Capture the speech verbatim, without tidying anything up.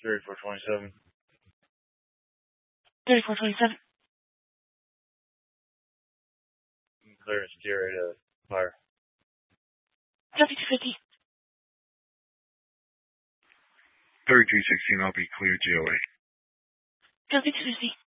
thirty-four twenty-seven. thirty-four twenty-seven. Clearance T R A to fire. Copy two fifty. thirty-three sixteen, I'll be clear G O A. Copy two fifty.